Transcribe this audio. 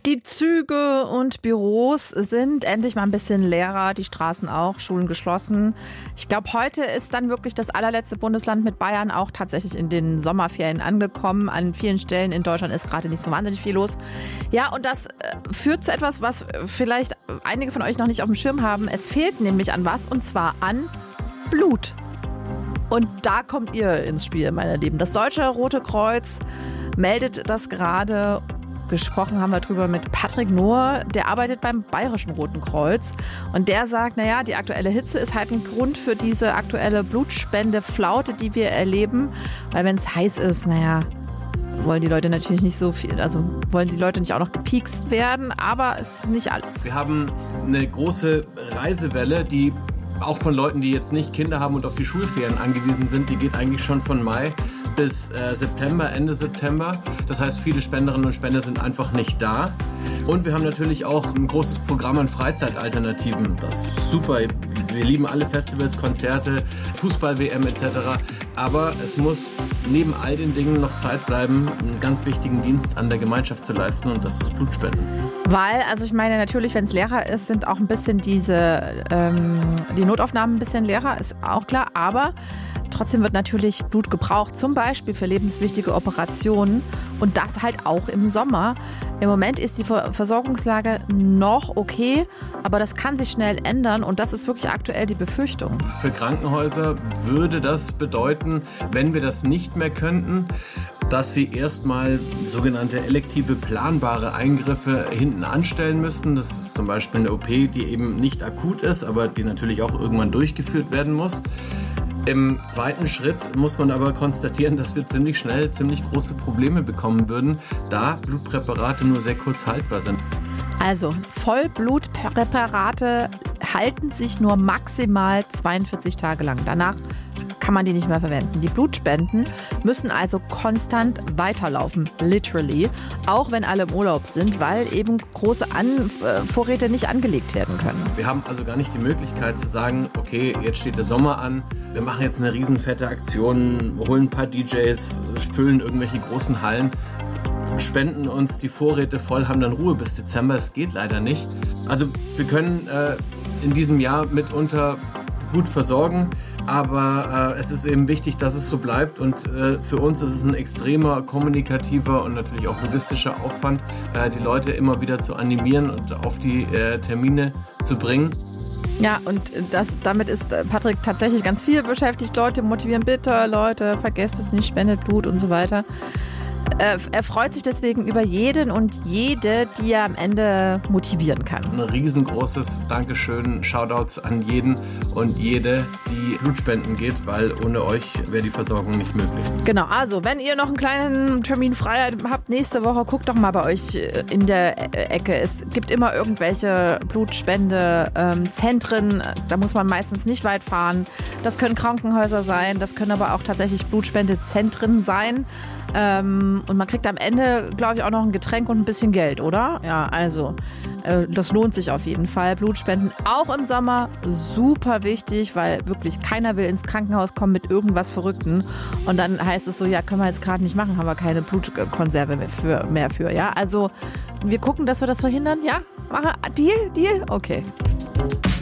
Die Züge und Büros sind endlich mal ein bisschen leerer, die Straßen auch, Schulen geschlossen. Ich glaube, heute ist dann wirklich das allerletzte Bundesland mit Bayern auch tatsächlich in den Sommerferien angekommen. An vielen Stellen in Deutschland ist gerade nicht so wahnsinnig viel los. Ja, und das führt zu etwas, was vielleicht einige von euch noch nicht auf dem Schirm haben. Es fehlt nämlich an was, und zwar an Blut. Und da kommt ihr ins Spiel, meine Lieben. Das Deutsche Rote Kreuz meldet das gerade. Gesprochen haben wir drüber mit Patrick Nohr, der arbeitet beim Bayerischen Roten Kreuz. Und der sagt, naja, die aktuelle Hitze ist halt ein Grund für diese aktuelle Blutspendeflaute, die wir erleben. Weil wenn es heiß ist, naja, wollen die Leute natürlich nicht so viel, also wollen die Leute nicht auch noch gepiekst werden, aber es ist nicht alles. Wir haben eine große Reisewelle, die auch von Leuten, die jetzt nicht Kinder haben und auf die Schulferien angewiesen sind, die geht eigentlich schon von Mai bis September, Ende September. Das heißt, viele Spenderinnen und Spender sind einfach nicht da. Und wir haben natürlich auch ein großes Programm an Freizeitalternativen. Das ist super. Wir lieben alle Festivals, Konzerte, Fußball-WM etc. Aber es muss neben all den Dingen noch Zeit bleiben, einen ganz wichtigen Dienst an der Gemeinschaft zu leisten, und das ist Blutspenden. Weil, also ich meine, natürlich, wenn es leerer ist, sind auch ein bisschen die Notaufnahmen ein bisschen leerer, ist auch klar. Aber trotzdem wird natürlich Blut gebraucht, zum Beispiel für lebenswichtige Operationen, und das halt auch im Sommer. Im Moment ist die Versorgungslage noch okay, aber das kann sich schnell ändern, und das ist wirklich aktuell die Befürchtung. Für Krankenhäuser würde das bedeuten, wenn wir das nicht mehr könnten, dass sie erstmal sogenannte elektive planbare Eingriffe hinten anstellen müssten. Das ist zum Beispiel eine OP, die eben nicht akut ist, aber die natürlich auch irgendwann durchgeführt werden muss. Im zweiten Schritt muss man aber konstatieren, dass wir ziemlich schnell ziemlich große Probleme bekommen würden, da Blutpräparate nur sehr kurz haltbar sind. Also Vollblutpräparate halten sich nur maximal 42 Tage lang. Danach kann man die nicht mehr verwenden. Die Blutspenden müssen also konstant weiterlaufen, literally, auch wenn alle im Urlaub sind, weil eben große Vorräte nicht angelegt werden können. Wir haben also gar nicht die Möglichkeit zu sagen, okay, jetzt steht der Sommer an, wir machen jetzt eine riesenfette Aktion, holen ein paar DJs, füllen irgendwelche großen Hallen, spenden uns die Vorräte voll, haben dann Ruhe bis Dezember. Es geht leider nicht. Also wir können in diesem Jahr mitunter gut versorgen, aber es ist eben wichtig, dass es so bleibt, und für uns ist es ein extremer kommunikativer und natürlich auch logistischer Aufwand, die Leute immer wieder zu animieren und auf die Termine zu bringen. Ja, und damit ist Patrick tatsächlich ganz viel beschäftigt. Leute motivieren, bitte, Leute, vergesst es nicht, spendet Blut und so weiter. Er freut sich deswegen über jeden und jede, die er am Ende motivieren kann. Ein riesengroßes Dankeschön, Shoutouts an jeden und jede, die Blut spenden geht, weil ohne euch wäre die Versorgung nicht möglich. Genau, also wenn ihr noch einen kleinen Termin frei habt nächste Woche, guckt doch mal bei euch in der Ecke. Es gibt immer irgendwelche Blutspendezentren, da muss man meistens nicht weit fahren. Das können Krankenhäuser sein, das können aber auch tatsächlich Blutspendezentren sein. Und man kriegt am Ende, glaube ich, auch noch ein Getränk und ein bisschen Geld, oder? Ja, also das lohnt sich auf jeden Fall. Blutspenden auch im Sommer super wichtig, weil wirklich keiner will ins Krankenhaus kommen mit irgendwas Verrückten. Und dann heißt es so, ja, können wir jetzt gerade nicht machen, haben wir keine Blutkonserve mehr für. Ja, also wir gucken, dass wir das verhindern. Ja, Deal? Okay.